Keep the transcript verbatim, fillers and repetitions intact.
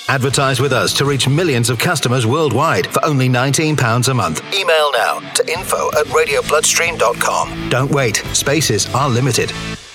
Advertise with us to reach millions of customers worldwide for only nineteen pounds a month. Email now to info at radio bloodstream dot com. Don't wait. Spaces are limited.